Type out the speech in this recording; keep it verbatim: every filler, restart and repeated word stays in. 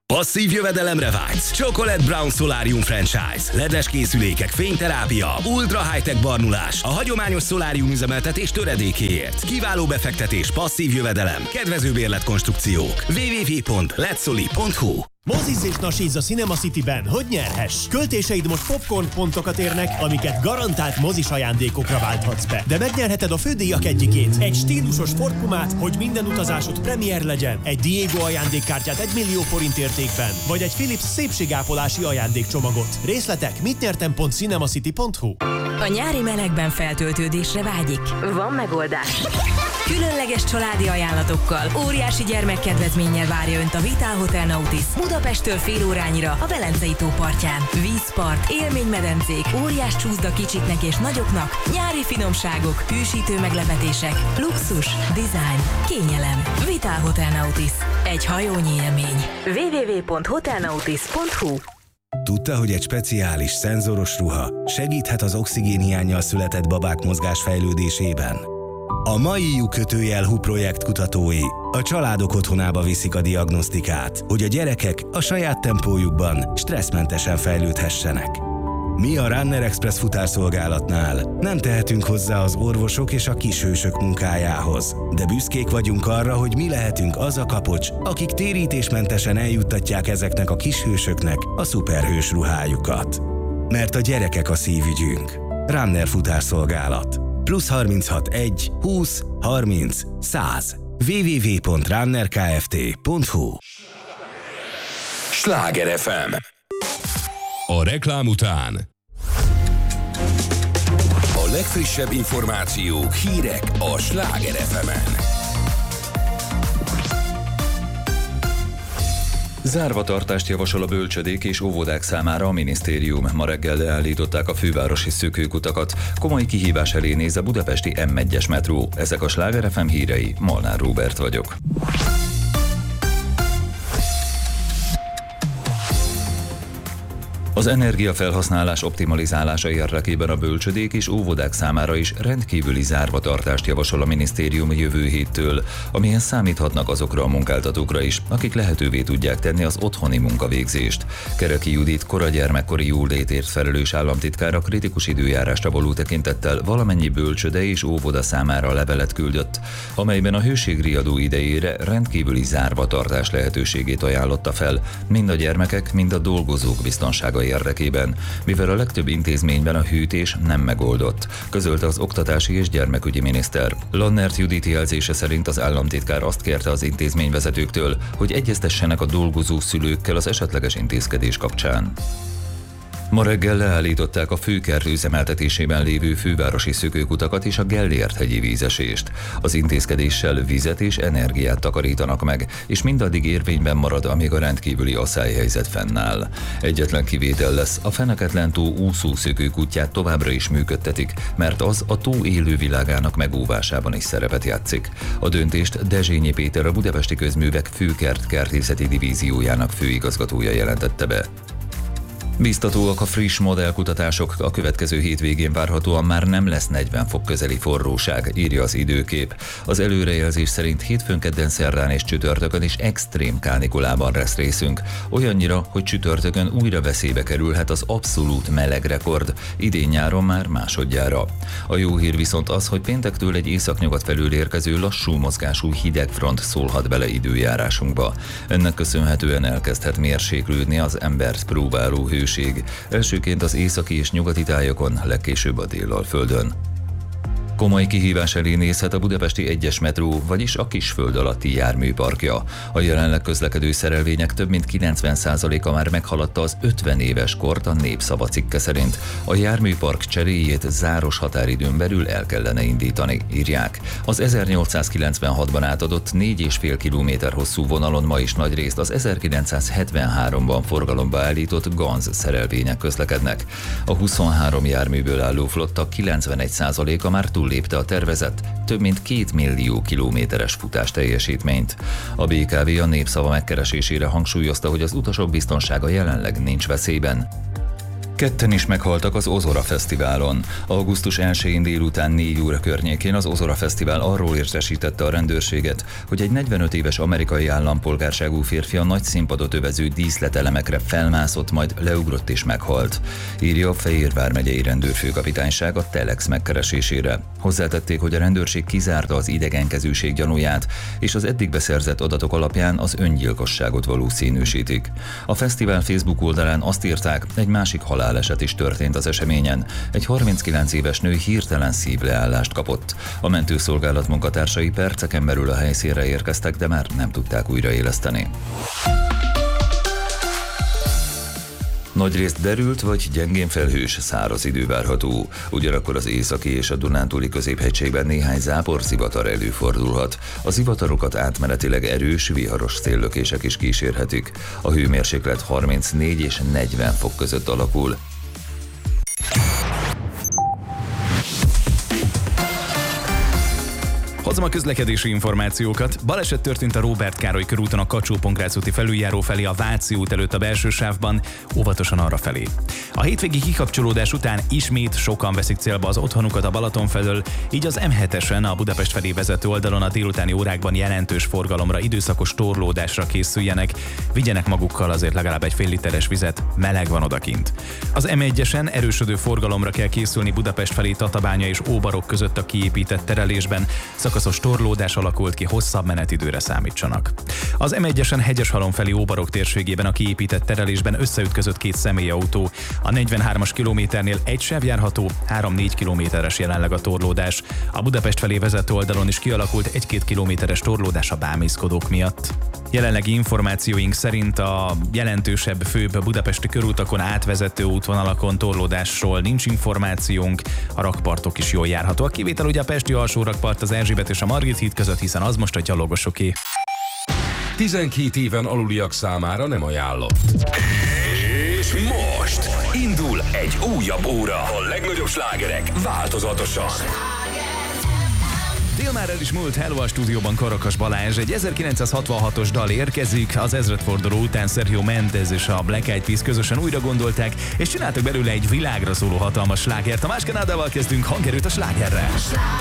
Passzív jövedelemre vágysz? Chocolate Brown Solarium Franchise. ledes készülékek, fényterápia, ultra high-tech barnulás. A hagyományos szolárium üzemeltetés töredékéért. Kiváló befektetés, passzív jövedelem, kedvező bérletkonstrukciók. double-u double-u double-u pont letsoli pont hu. Mozizz és nasízz a Cinema Cityben, hogy nyerhess! Költéseid most popcorn pontokat érnek, amiket garantált mozis ajándékokra válthatsz be. De megnyerheted a fődíjak egyikét, egy stílusos Ford Pumát, hogy minden utazásod premier legyen, egy Diego ajándékkártyát egy millió forint értékben, vagy egy Philips szépségápolási ajándékcsomagot. Részletek mit nyertem pont cinemacity pont hu. A nyári melegben feltöltődésre vágyik? Van megoldás! Különleges családi ajánlatokkal, óriási gyermekkedvezménnyel várja Önt a Vitál Hotel Nautis Budapesttől fél órányira a Velencei tó partján. Vízpart, élménymedencék, óriás csúszda kicsiknek és nagyoknak, nyári finomságok, hűsítő meglepetések, luxus, design, kényelem. Vitál Hotel Nautis. Egy hajónyi élmény. double-u double-u double-u pont hotelnautis pont hu. Tudta, hogy egy speciális, szenzoros ruha segíthet az oxigénhiánnyal született babák mozgásfejlődésében? A mai lyuk kötőjel hu projekt kutatói a családok otthonába viszik a diagnosztikát, hogy a gyerekek a saját tempójukban stresszmentesen fejlődhessenek. Mi a Runner Express futárszolgálatnál nem tehetünk hozzá az orvosok és a kishősök munkájához, de büszkék vagyunk arra, hogy mi lehetünk az a kapocs, akik térítésmentesen eljuttatják ezeknek a kishősöknek a szuperhős ruhájukat. Mert a gyerekek a szívügyünk. Runner futárszolgálat. Plusz harminchat egy húsz harminc száz. double-u double-u double-u pont runner kft pont hu. Sláger ef em. A reklám után a legfrissebb információk, hírek a Sláger ef emen. Zárvatartást javasol a bölcsödék és óvodák számára a minisztérium. Ma reggel leállították a fővárosi szökőkutakat. Komoly kihívás elé néz a budapesti em egyes metró. Ezek a Sláger ef em hírei, Molnár Róbert vagyok. Az energiafelhasználás optimalizálása érdekében a bölcsödék és óvodák számára is rendkívüli zárvatartást javasol a minisztérium jövő héttől, amilyen számíthatnak azokra a munkáltatókra is, akik lehetővé tudják tenni az otthoni munkavégzést. Kereki Judit koragyermekkori jólétért felelős államtitkár a kritikus időjárásra való tekintettel valamennyi bölcsöde és óvoda számára levelet küldött, amelyben a hőségriadó idejére rendkívüli zárvatartás lehetőségét ajánlotta fel, mind a gyermekek, mind a dolgozók biztonsága érdekében, mivel a legtöbb intézményben a hűtés nem megoldott, közölte az oktatási és gyermekügyi miniszter. Lannert Judit jelzése szerint az államtitkár azt kérte az intézményvezetőktől, hogy egyeztessenek a dolgozó szülőkkel az esetleges intézkedés kapcsán. Ma reggel leállították a Főkert üzemeltetésében lévő fővárosi szökőkutakat és a Gellért-hegyi vízesést. Az intézkedéssel vizet és energiát takarítanak meg, és mindaddig érvényben marad, amíg a rendkívüli asszályhelyzet fennáll. Egyetlen kivétel lesz, a Feneketlen tó úszó szökőkutyát továbbra is működtetik, mert az a tó élővilágának megóvásában is szerepet játszik. A döntést Dezsényi Péter, a Budapesti Közművek Főkert kertészeti divíziójának főigazgatója jelentette be. Biztatóak a friss modellkutatások, a következő hétvégén várhatóan már nem lesz negyven fok közeli forróság, írja az Időkép. Az előrejelzés szerint hétfőn, kedden, szerdán és csütörtökön is extrém kánikulában lesz részünk. Olyannyira, hogy csütörtökön újra veszélybe kerülhet az abszolút melegrekord, idén-nyáron már másodjára. A jó hír viszont az, hogy péntektől egy északnyugat felől érkező lassú mozgású hidegfront szólhat bele időjárásunkba. Ennek köszönhetően elkezdhet mérséklődni az embert próbáló hő. Elsőként az északi és nyugati tájakon, legkésőbb a Délalföldön. Komoly kihívás elé nézhet a budapesti egyes metró, vagyis a kisföld alatti járműparkja. A jelenleg közlekedő szerelvények több mint kilencven százaléka már meghaladta az ötven éves kort a Népszava cikke szerint. A járműpark cseréjét záros határidőn belül el kellene indítani, írják. Az ezernyolcszázkilencvenhatban átadott négy és fél kilométer hosszú vonalon ma is nagyrészt az ezerkilencszázhetvenháromban forgalomba állított Ganz szerelvények közlekednek. A huszonhárom járműből álló flotta kilencvenegy százaléka már túl lépte a tervezett több mint két millió kilométeres futás teljesítményt. A bé ká vé a Népszava megkeresésére hangsúlyozta, hogy az utasok biztonsága jelenleg nincs veszélyben. Ketten is meghaltak az Ozora Fesztiválon. augusztus elsején délután négy óra környékén az Ozora Fesztivál arról értesítette a rendőrséget, hogy egy negyvenöt éves amerikai állampolgárságú férfi a nagy színpadot övező díszletelemekre felmászott, majd leugrott és meghalt, írja a Fehérvár megyei rendőrfőkapitányság a Telex megkeresésére. Hozzátették, hogy a rendőrség kizárta az idegenkezűség gyanúját, és az eddig beszerzett adatok alapján az öngyilkosságot valószínűsítik. A fesztivál Facebook oldalán azt írták, egy másik haláleset is történt az eseményen. Egy harminckilenc éves nő hirtelen szívleállást kapott. A mentőszolgálat munkatársai perceken belül a helyszínre érkeztek, de már nem tudták újraéleszteni. Nagyrészt derült vagy gyengén felhős száraz idő várható, ugyanakkor az északi és a dunántúli középhegységben néhány záporzivatar előfordulhat. A zivatarokat átmenetileg erős, viharos széllökések is kísérhetik. A hőmérséklet harmincnégy és negyven fok között alakul. Hozom a közlekedési információkat. Baleset történt a Róbert Károly körúton a Kacsó-Pongrác úti felüljáró felé a Váci út előtt a belső sávban, óvatosan arra felé. A hétvégi kikapcsolódás után ismét sokan veszik célba az otthonukat a Balaton felől, így az em hetesen a Budapest felé vezető oldalon a délutáni órákban jelentős forgalomra, időszakos torlódásra készüljenek, vigyenek magukkal azért legalább egy fél literes vizet, meleg van odakint. Az em egyesen erősödő forgalomra kell készülni Budapest felé Tatabánya és Óbarok között a kiépített terelésben, szakaszos torlódás alakult ki, hosszabb menetidőre számítsanak. Az em egyesen Hegyeshalom felé Óbarok térségében a kiépített terelésben összeütközött két személyautó. A negyvenhármas kilométernél egy sáv járható, három-négy kilométeres jelenleg a torlódás. A Budapest felé vezető oldalon is kialakult egy-két kilométeres torlódás a bámészkodók miatt. Jelenlegi információink szerint a jelentősebb, főbb budapesti körútakon átvezető útvonalakon torlódásról nincs információnk, a rakpartok is jól járható. A kivétel ugye a pesti alsó rakpart, az Erzsébet és a Margit híd között, hiszen az most a gyalogosoké. tizenkét éven aluliak számára nem ajánlott. És most indul egy újabb óra. A legnagyobb slágerek változatosan. Dél már el is múlt, hello a stúdióban Karakas Balázs. Egy ezerkilencszázhatvanhatos dal érkezik, az ezredforduló után Sergio Mendes és a Black Eyed Peas közösen újra gondolták, és csináltak belőle egy világra szóló hatalmas slágert. A Más Kanádával kezdünk, hangerőt a slágerre.